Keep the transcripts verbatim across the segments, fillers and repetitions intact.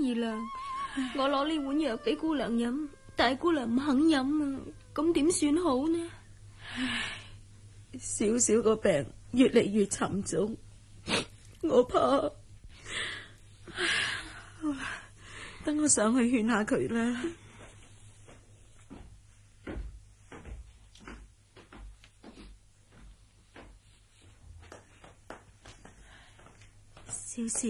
二娘，我攞呢碗藥俾姑娘飲，但係姑娘唔肯飲啊，咁點算好呢？ 少少個病越嚟越沉重，我怕。好啦，等我上去勸下佢啦。少少，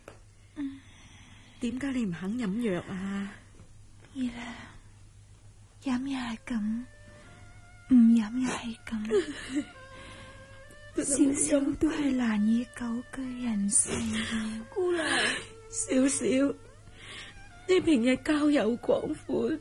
點解你唔肯飲藥啊？ 二娘，飲又係咁，唔飲又係咁。少少都係難以久居人世嘅。 姑娘，少少，你平日交友廣闊，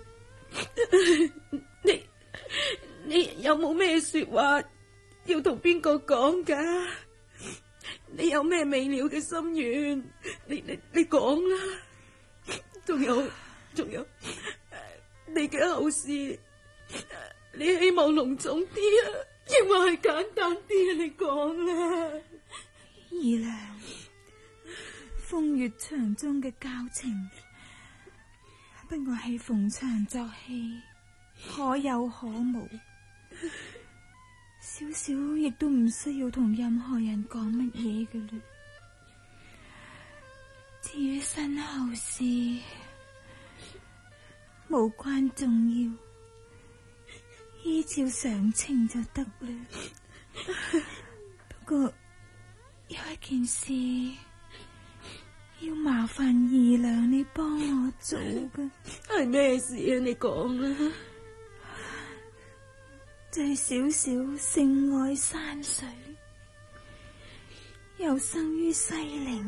你你有冇咩說話要同邊個講噶？你有咩未了嘅心願？你你你講啦。仲有仲有，你嘅後事，你希望隆重啲啊，抑或係簡單啲啊？你講啦。 二娘，風月場中嘅交情，不過係逢場作戲，可有可無。少少亦都唔需要同任何人講乜嘢嘅嘞。至於身後事，無關重要，依照常情就得啦。不過有一件事要麻煩二娘你幫我做嘅。 係咩事啊？你講啦。 就係少少性愛山水，又生於西陵。